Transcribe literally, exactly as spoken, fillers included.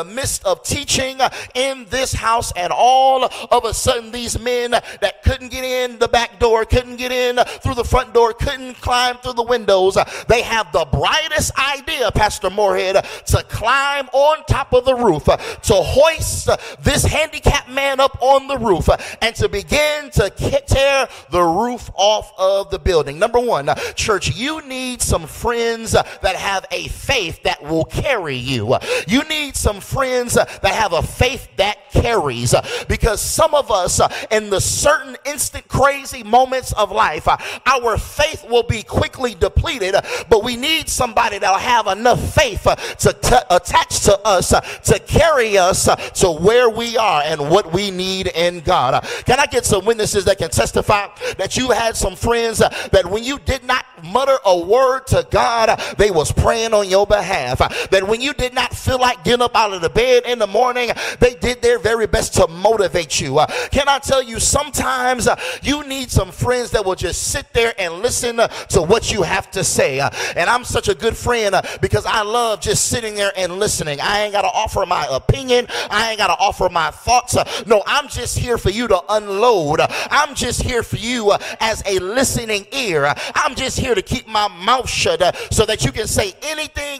the midst of teaching in this house, and all of a sudden these men that couldn't get in the back door, couldn't get in through the front door, couldn't climb through the windows, they have the brightest idea, Pastor Moorhead, to climb on top of the roof, to hoist this handicapped man up on the roof, and to begin to tear the roof off of the building. Number one, church, you need some friends that have a faith that will carry you. You need some friends that have a faith that carries, because some of us in the certain instant crazy moments of life, our faith will be quickly depleted, but we need somebody that'll have enough faith to t- attach to us to carry us to where we are and what we need in God. Can I get some witnesses that can testify that you had some friends that when you did not mutter a word to God, they was praying on your behalf? That when you did not feel like getting up out of the bed in the morning, they did their very best to motivate you. Uh, can I tell you, sometimes uh, you need some friends that will just sit there and listen uh, to what you have to say. Uh, and I'm such a good friend uh, because I love just sitting there and listening. I ain't got to offer my opinion. I ain't got to offer my thoughts. Uh, no, I'm just here for you to unload. Uh, I'm just here for you uh, as a listening ear. Uh, I'm just here to keep my mouth shut uh, so that you can say anything